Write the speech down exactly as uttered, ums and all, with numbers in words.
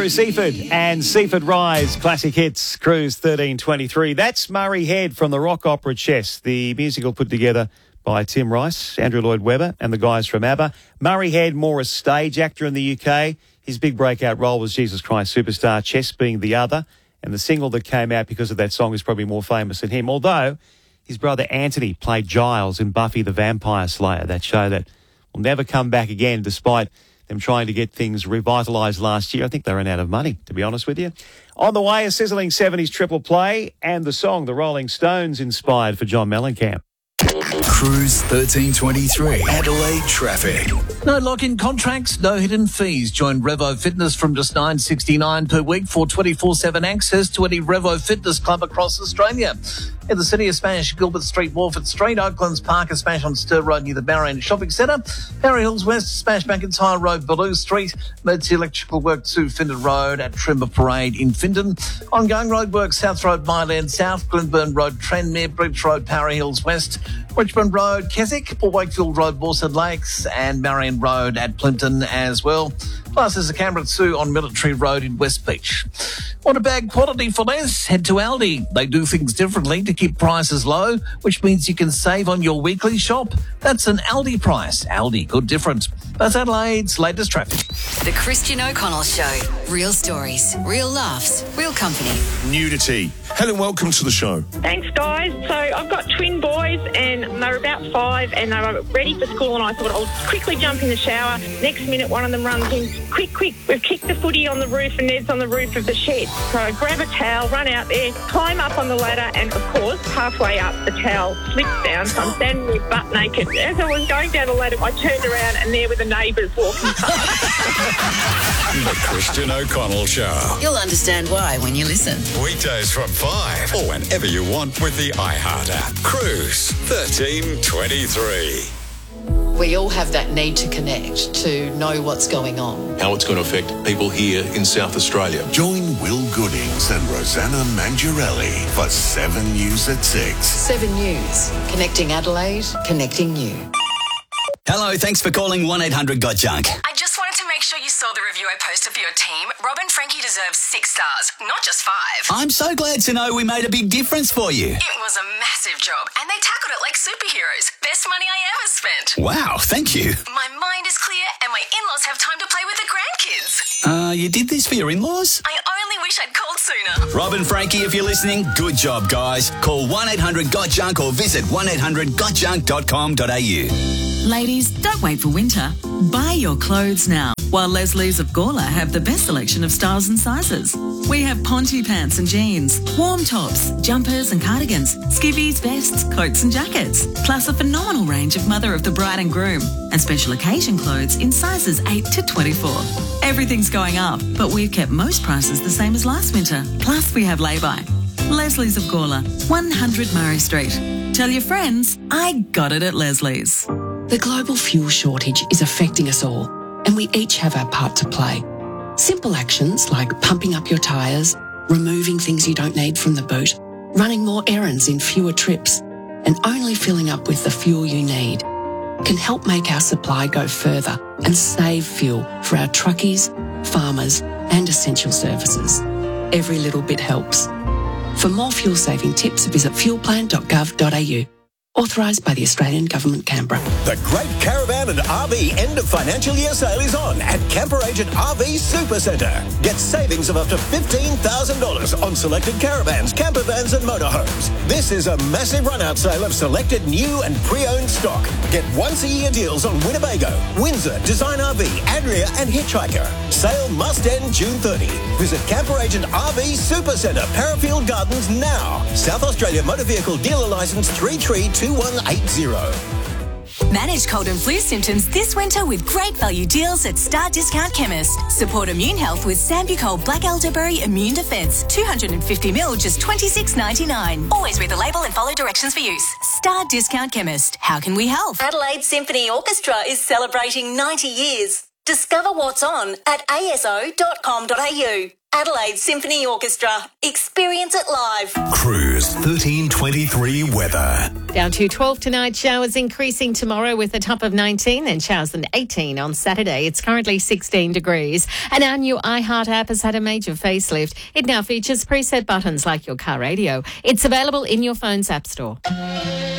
Andrew Seaford and Seaford Rise Classic Hits Cruise thirteen twenty-three. That's Murray Head from the rock opera Chess, the musical put together by Tim Rice, Andrew Lloyd Webber and the guys from ABBA. Murray Head, more a stage actor in the U K. His big breakout role was Jesus Christ Superstar, Chess being the other. And the single that came out because of that song is probably more famous than him, although his brother Anthony played Giles in Buffy the Vampire Slayer, that show that will never come back again despite them trying to get things revitalised last year. I think they ran out of money, to be honest with you. On the way, a sizzling seventies triple play and the song the Rolling Stones inspired for John Mellencamp. Cruise thirteen twenty-three. Adelaide traffic. No lock-in contracts, no hidden fees. Join Revo Fitness from just nine dollars sixty-nine per week for twenty-four seven access to any Revo Fitness club across Australia. In the city of Smash, Gilbert Street, Warford Street, Oaklands Park, a Smash on Stir Road near the Barrow Shopping Centre, Barry Hills West, Smash McIntyre Road, Ballou Street, Emergency Electrical Work to Findon Road at Trimmer Parade in Findon, ongoing road work, South Road, Myland South, Glenburn Road, Tranmere, Bridge Road, Parry Hills West, Richmond Road, Keswick, Port Wakefield Road, Borsad Lakes, and Marion Road at Plimpton as well. Plus, there's a Canberra Zoo on Military Road in West Beach. Want to bag quality for less? Head to Aldi. They do things differently to keep prices low, which means you can save on your weekly shop. That's an Aldi price. Aldi, good difference. That's Adelaide's latest traffic. The Christian O'Connell Show. Real stories, real laughs, real company. Nudity. Helen, welcome to the show. Thanks, guys. So I've got twin boys and they were about five and they were ready for school and I thought I'll quickly jump in the shower. Next minute, one of them runs in, quick, quick, we've kicked the footy on the roof and Ned's on the roof of the shed. So I grab a towel, run out there, climb up on the ladder and, of course, halfway up the towel slips down. So I'm standing there butt naked. As I was going down the ladder, I turned around and there were the neighbours walking past. The Christian O'Connell Show. You'll understand why when you listen. Weekdays from five or whenever you want with the iHeart app. Cruise thirteen twenty-three. We all have that need to connect, to know what's going on. How it's going to affect people here in South Australia. Join Will Goodings and Rosanna Mangiarelli for seven News at six. seven News, connecting Adelaide, connecting you. Hello, thanks for calling one eight hundred got junk. I just wanted to make sure you saw the review I posted for your team. Rob and Frankie deserve six stars, not just five. I'm so glad to know we made a big difference for you. It was a massive job, and they tackled it like superheroes. Best money I ever spent. Wow, thank you. My mind is clear, and my in-laws have time to play with the grandkids. Uh, you did this for your in-laws? I only wish I'd called sooner. Rob and Frankie, if you're listening, good job, guys. Call one eight hundred got junk or visit one eight hundred got junk dot com dot a u. Ladies, don't wait for winter. Buy your clothes now, while Leslie's of Gawler have the best selection of styles and sizes. We have ponte pants and jeans, warm tops, jumpers and cardigans, skivvies, vests, coats and jackets, plus a phenomenal range of mother of the bride and groom and special occasion clothes in sizes eight to twenty-four. Everything's going up, but we've kept most prices the same as last winter. Plus, we have lay-by. Leslie's of Gawler, one hundred Murray Street. Tell your friends, I got it at Leslie's. The global fuel shortage is affecting us all, and we each have our part to play. Simple actions like pumping up your tyres, removing things you don't need from the boot, running more errands in fewer trips, and only filling up with the fuel you need can help make our supply go further and save fuel for our truckies, farmers, and essential services. Every little bit helps. For more fuel-saving tips, visit fuel plan dot gov dot a u. Authorised by the Australian Government, Canberra. The Great Caravan and R V End of Financial Year Sale is on at Camper Agent R V Super Centre. Get savings of up to fifteen thousand dollars on selected caravans, camper vans and motorhomes. This is a massive run-out sale of selected new and pre-owned stock. Get once-a-year deals on Winnebago, Windsor, Design R V, Adria and Hitchhiker. Sale must end June thirtieth. Visit Camper Agent R V Super Centre, Parafield Gardens now. South Australia Motor Vehicle Dealer Licence three three two one eight zero. Manage cold and flu symptoms this winter with great value deals at Star Discount Chemist. Support immune health with Sambucol Black Elderberry Immune Defence. two hundred fifty mil, just twenty-six ninety-nine. Always read the label and follow directions for use. Star Discount Chemist. How can we help? Adelaide Symphony Orchestra is celebrating ninety years. Discover what's on at a s o dot com dot a u. Adelaide Symphony Orchestra. Experience it live. Cruise thirteen twenty-three weather. Down to twelve tonight, showers increasing tomorrow with a top of nineteen, then showers and eighteen on Saturday. It's currently sixteen degrees. And our new iHeart app has had a major facelift. It now features preset buttons like your car radio. It's available in your phone's app store.